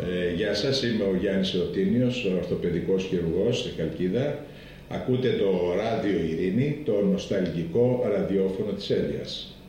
Γεια σας, είμαι ο Γιάννης Εωτίνιος, ορθοπαιδικός χειρουργός στη Χαλκίδα. Ακούτε το Ράδιο Ειρήνη, το νοσταλγικό ραδιόφωνο της Έλιας.